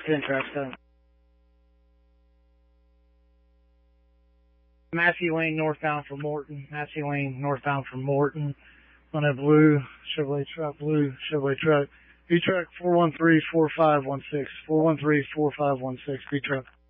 10 truck, 7. Matthew Lane northbound from Morton. Matthew Lane northbound from Morton. On a blue Chevrolet truck. V truck 413-4516. 413-4516. V truck.